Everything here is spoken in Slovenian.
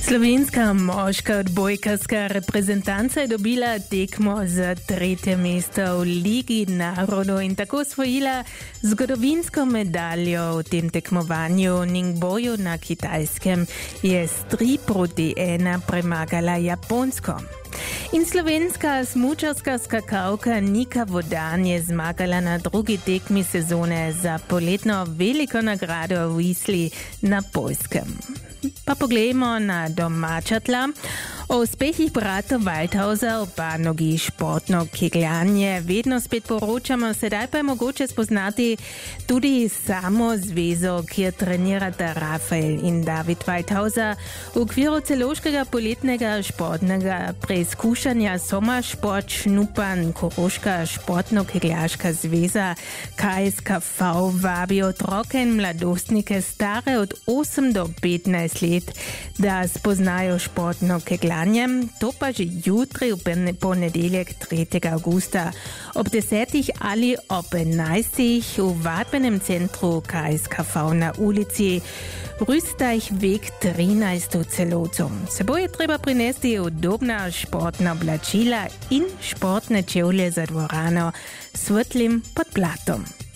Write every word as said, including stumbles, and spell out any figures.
Slovenska moška odbojkarska reprezentanca je dobila tekmo za tretje mesto v Ligi narodov in tako osvojila zgodovinsko medaljo v tem tekmovanju. Ningboju na Kitajskem je s tri proti ena premagala Japonsko. In slovenska smučarska skakalka Nika Vodan je zmagala na drugi tekmi sezone za poletno veliko nagrado v Isli na Poljskem. Pa poglejmo na domača tla. O uspehih brata Waldhauser v panogi športno kegljanje vedno spet poročamo, sedaj pa je mogoče spoznati tudi samo zvezo, kjer trenirata Rafael in David Waldhauser. V okviru celovškega poletnega športnega preizkušanja Soma Šport Šnupan Koroška športno-kegljaška zveza K S K V vabi otroke in mladostnike stare od osem do petnajst let, da spoznajo športno kegljanje. To pa že jutri v ponedeljek tretjega avgusta ob desetih ali ob enajstih v vadbenem centru K S K V na ulici Rüstajveg trinajst v Celovcu. Seboj je treba prinesti udobna športna oblačila in športne čevlje za dvorano s svetlim podplatom.